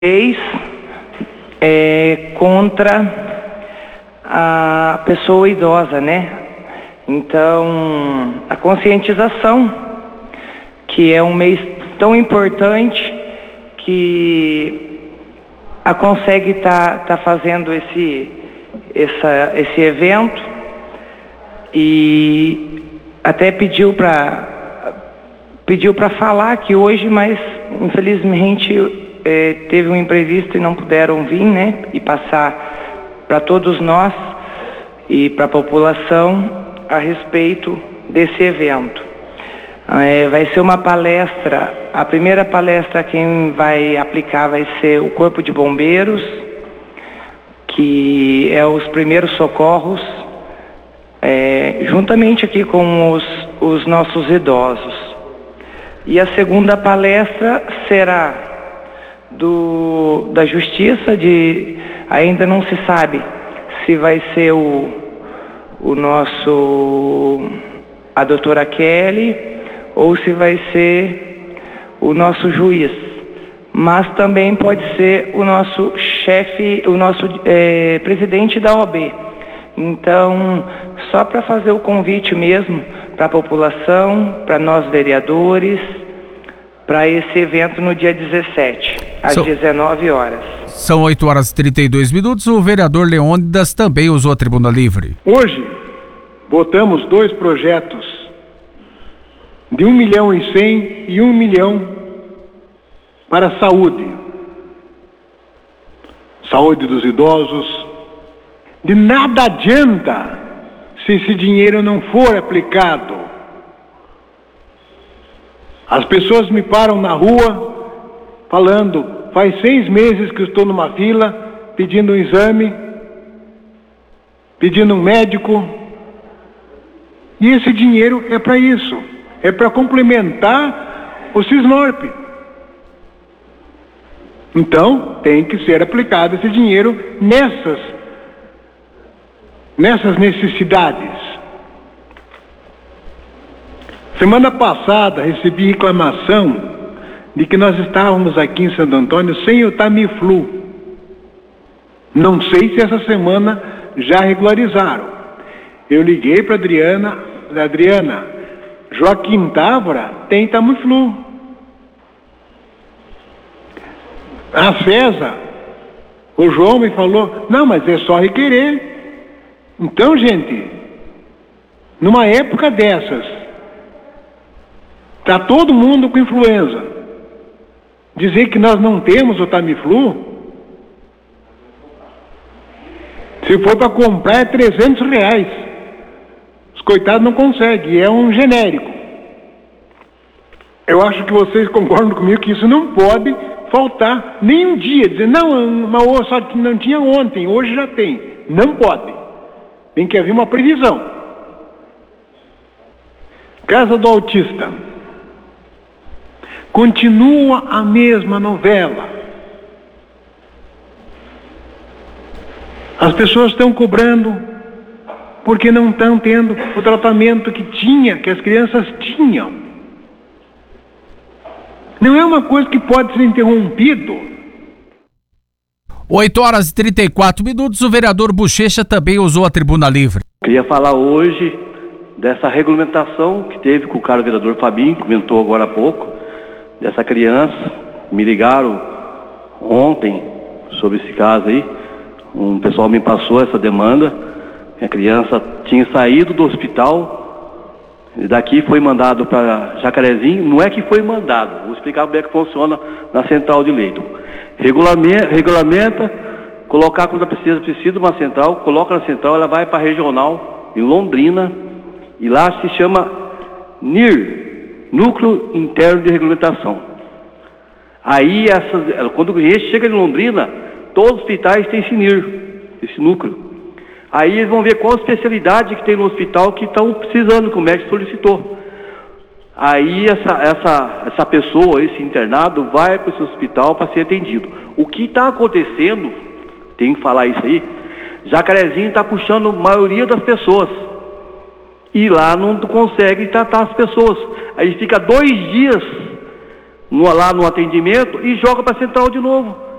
contra a pessoa idosa, né? Então, a conscientização, que é um mês tão importante, que a consegue tá fazendo esse evento, e até pediu para falar aqui hoje, mas infelizmente teve um imprevisto e não puderam vir, né? E passar para todos nós e para a população a respeito desse evento. Vai ser uma palestra, a primeira palestra quem vai aplicar vai ser o Corpo de Bombeiros, que é os primeiros socorros, juntamente aqui com os nossos idosos. E a segunda palestra será da Justiça, ainda não se sabe se vai ser a doutora Kelly ou se vai ser o nosso juiz, mas também pode ser o nosso chefe, o nosso presidente da OAB. Então, só para fazer o convite mesmo para a população, para nós vereadores, para esse evento no dia 17, às 19 horas. São 8 horas e 32 minutos. O vereador Leônidas também usou a tribuna livre. Hoje, votamos 2 projetos de 1.100.000 e 1 milhão para a saúde. Saúde dos idosos. De nada adianta se esse dinheiro não for aplicado. As pessoas me param na rua falando, faz 6 meses que eu estou numa fila pedindo um exame, pedindo um médico, e esse dinheiro é para isso, é para complementar o Sisnorp. Então, tem que ser aplicado esse dinheiro nessas necessidades. Semana passada recebi reclamação de que nós estávamos aqui em Santo Antônio sem o Tamiflu. Não sei se essa semana já regularizaram. Eu liguei para Adriana, Joaquim Távora tem Tamiflu. A César, o João me falou, não, mas é só requerer. Então, gente, numa época dessas, está todo mundo com influenza. Dizer que nós não temos o Tamiflu, se for para comprar é R$300. Os coitados não conseguem, é um genérico. Eu acho que vocês concordam comigo que isso não pode faltar nem um dia. Dizer, não, mas só não tinha ontem, hoje já tem. Não pode. Tem que haver uma previsão. Casa do Autista. Continua a mesma novela. As pessoas estão cobrando porque não estão tendo o tratamento que as crianças tinham. Não é uma coisa que pode ser interrompido. 8 horas e 34 minutos, o vereador Bochecha também usou a tribuna livre. Queria falar hoje dessa regulamentação que teve com o caro vereador Fabinho, que comentou agora há pouco, dessa criança. Me ligaram ontem sobre esse caso aí, um pessoal me passou essa demanda. A criança tinha saído do hospital, e daqui foi mandado para Jacarezinho. Não é que foi mandado, vou explicar como é que funciona na central de leito. Regulamenta, colocar quando precisa de uma central, coloca na central, ela vai para a regional, em Londrina, e lá se chama NIR, Núcleo Interno de Regulamentação. Aí, quando a gente chega em Londrina, todos os hospitais têm esse NIR, esse núcleo. Aí eles vão ver qual especialidade que tem no hospital que estão precisando, que o médico solicitou. Aí essa pessoa, esse internado, vai para esse hospital para ser atendido. O que está acontecendo, tem que falar isso aí, Jacarezinho está puxando a maioria das pessoas. E lá não consegue tratar as pessoas. Aí fica 2 dias lá no atendimento e joga para a central de novo.